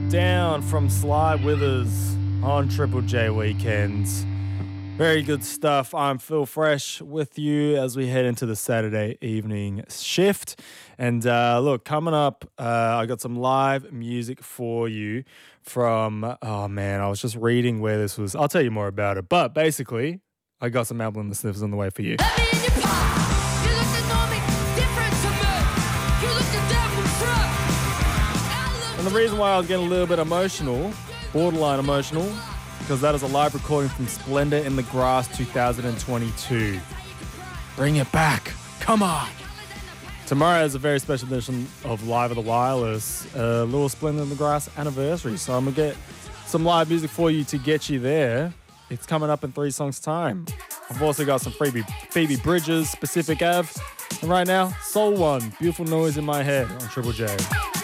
Down from Sly Withers on Triple J Weekends. Very good stuff. I'm Phil Fresh with you as we head into the Saturday evening shift. And look, coming up, I got some live music for you from, oh man, I was just reading where this was. I'll tell you more about it. But basically, I got some Apple and the Sniffers on the way for you. And the reason why I was getting a little bit emotional, borderline emotional, because that is a live recording from Splendor in the Grass 2022. Bring it back. Come on. Tomorrow is a very special edition of Live at the Wireless, a little Splendor in the Grass anniversary. So I'm going to get some live music for you to get you there. It's coming up in 3 songs' time. I've also got some Phoebe Bridgers, Pacific Ave. And right now, Soul One, Beautiful Noise in My Head on Triple J.